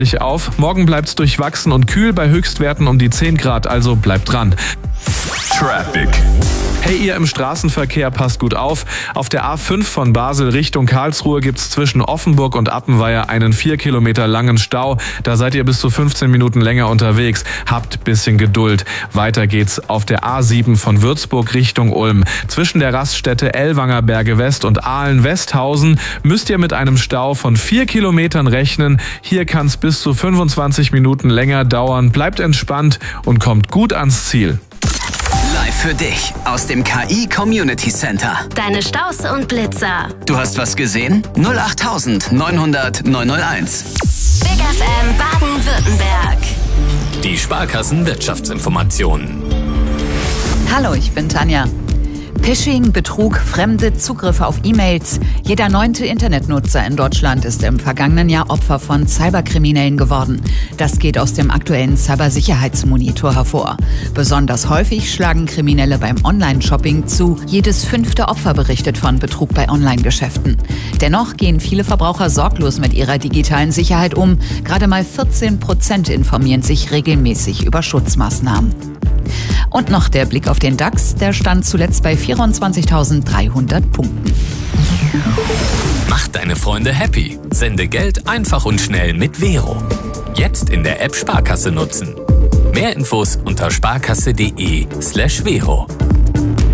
auf. Morgen bleibt's durchwachsen und kühl bei Höchstwerten um die 10 Grad, also bleibt dran. Traffic. Hey, ihr im Straßenverkehr, passt gut auf. Auf der A5 von Basel Richtung Karlsruhe gibt's zwischen Offenburg und Appenweier einen 4 Kilometer langen Stau. Da seid ihr bis zu 15 Minuten länger unterwegs. Habt bisschen Geduld. Weiter geht's auf der A7 von Würzburg Richtung Ulm. Zwischen der Raststätte Ellwanger Berge West und Aalen-Westhausen müsst ihr mit einem Stau von 4 Kilometern rechnen. Hier kann's bis zu 25 Minuten länger dauern. Bleibt entspannt und kommt gut ans Ziel. Live für dich aus dem KI Community Center. Deine Staus und Blitzer. Du hast was gesehen? 08900 901. Big FM Baden-Württemberg. Die Sparkassen Wirtschaftsinformationen. Hallo, ich bin Tanja. Phishing, Betrug, fremde Zugriffe auf E-Mails. Jeder 9. Internetnutzer in Deutschland ist im vergangenen Jahr Opfer von Cyberkriminellen geworden. Das geht aus dem aktuellen Cybersicherheitsmonitor hervor. Besonders häufig schlagen Kriminelle beim Online-Shopping zu. Jedes 5. Opfer berichtet von Betrug bei Online-Geschäften. Dennoch gehen viele Verbraucher sorglos mit ihrer digitalen Sicherheit um. Gerade mal 14% informieren sich regelmäßig über Schutzmaßnahmen. Und noch der Blick auf den DAX, der stand zuletzt bei 24.300 Punkten. Mach deine Freunde happy. Sende Geld einfach und schnell mit Vero. Jetzt in der App Sparkasse nutzen. Mehr Infos unter sparkasse.de/Vero.